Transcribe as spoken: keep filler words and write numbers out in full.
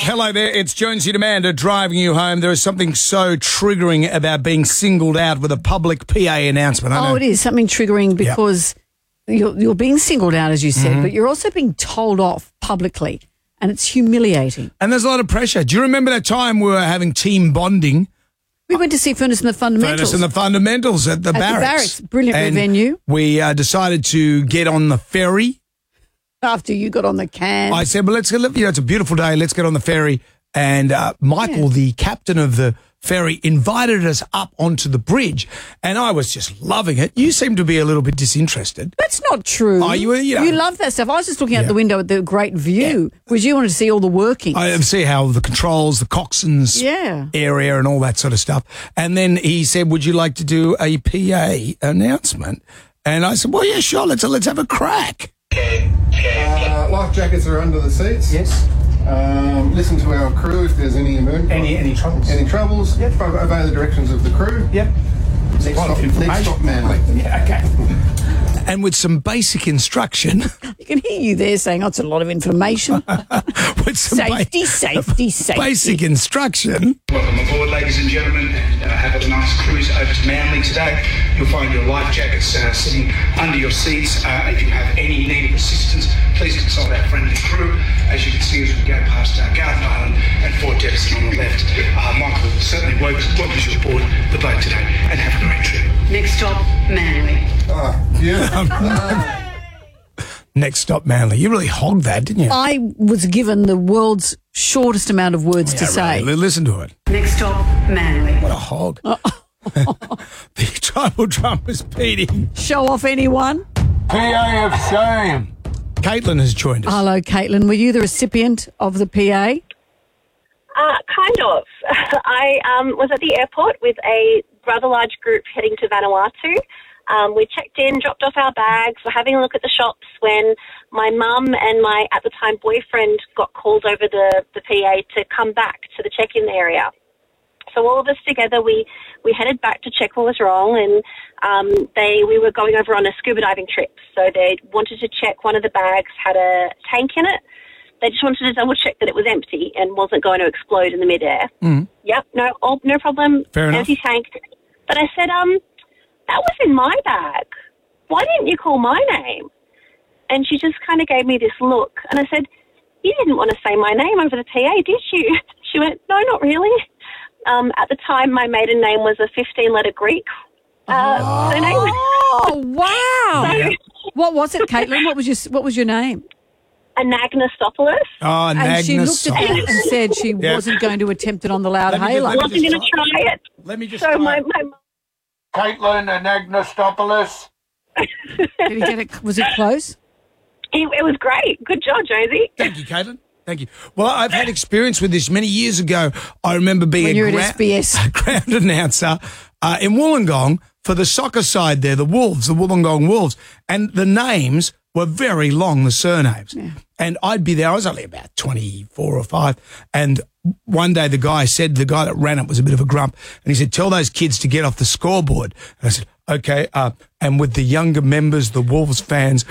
Hello there, it's Jonesy Demander driving you home. There is something so triggering about being singled out with a public P A announcement. I Oh, know. it is something triggering because you're, you're being singled out, as you said, Mm-hmm. but you're also being told off publicly, and it's humiliating. And there's a lot of pressure. Do you remember that time we were having team bonding? We went to see Furnace and the Fundamentals. Furnace and the Fundamentals at the At the Barracks. Barracks. Brilliant And venue. We uh, decided to get on the ferry. After you got on the can. I said, well, let's get, you know, it's a beautiful day. Let's get on the ferry. And uh, Michael, Yeah. the captain of the ferry, invited us up onto the bridge. And I was just loving it. You seem to be a little bit disinterested. That's not true. Oh, you were- you know. You love that stuff. I was just looking out Yeah. the window at the great view, because you wanted to see all the workings. I see how the controls, the coxswain's Yeah. area and all that sort of stuff. And then he said, would you like to do a P A announcement? And I said, well, yeah, sure. Let's, let's have a crack. Uh, life jackets are under the seats. Yes. Um, listen to our crew if there's any emergency. Any any troubles? Any troubles? Yep. Obey the directions of the crew. Yep. Next A lot stop, of information. next stop Manly. Yeah. Okay. And with some basic instruction, You can hear you there saying, oh, it's a lot of information. with some ba- Safety, safety, safety. basic instruction. Welcome aboard, ladies and gentlemen, and uh, have a nice cruise over to Manly today. You'll find your life jackets uh, sitting under your seats. Uh, if you have any need of assistance, please consult our friendly crew. As you can see, as we go past uh, Garden Island and Fort Jefferson on the left, uh, Michael certainly welcomes you aboard the boat today, and have a great trip. Next stop, Manly. Oh, beautiful. Next stop, Manly. You really hogged that, didn't you? I was given the world's shortest amount of words to Yeah, say. really. Listen to it. Next stop, Manly. What a hog. The tribal drum was beating. Show off anyone? P A of shame. Caitlin has joined us. Hello, Caitlin. Were you the recipient of the P A? Uh, kind of. I um, was at the airport with a rather large group heading to Vanuatu. Um, we checked in, dropped off our bags, were having a look at the shops when my mum and my, at the time, boyfriend got called over the, the P A to come back to the check-in area. So all of us together, we, we headed back to check what was wrong, and um, they we were going over on a scuba diving trip. So they wanted to check one of the bags had a tank in it. They just wanted to double check that it was empty and wasn't going to explode in the midair. Mm. Yep, no, oh, no problem. Fair enough. Empty tank. But I said, um, that was in my bag. Why didn't you call my name? And she just kind of gave me this look. And I said, you didn't want to say my name over the P A, did you? She went, no, not really. Um, at the time, my maiden name was a fifteen-letter Greek uh, surname. Oh, wow. So, What was it, Caitlin? What was your What was your name? Anagnostopoulos. Oh, And she looked at Nagnus. that and said she Yeah. wasn't going to attempt it on the loud Let me just- halo. let me Wasn't going to try it. Let me just So type. my, my Caitlin and Agnostopoulos. Did he get it? Was it close? it, it was great. Good job, Josie. Thank you, Caitlin. Thank you. Well, I've had experience with this many years ago. I remember being When a, you're at gra- S B S. a ground announcer uh, in Wollongong for the soccer side there, the Wolves, the Wollongong Wolves. And the names were very long, the surnames. Yeah. And I'd be there. I was only about twenty-four or five. And one day the guy said, the guy that ran it was a bit of a grump. And he said, tell those kids to get off the scoreboard. And I said, okay. Uh, and with the younger members, the Wolves fans,